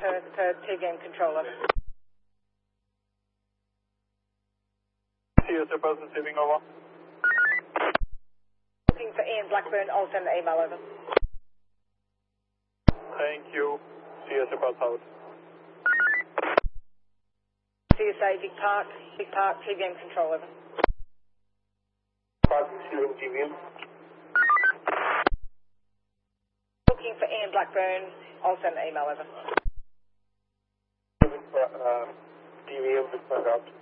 per TVM control, over. CSA Buzz receiving, over. Looking for Ian Blackburn, I'll send the email over. Thank you. CSA Buzz out. CSA Vic Park, TVM control, over. Park receiving TVM. Looking for Ian Blackburn, I'll send the email over. TVM with my route.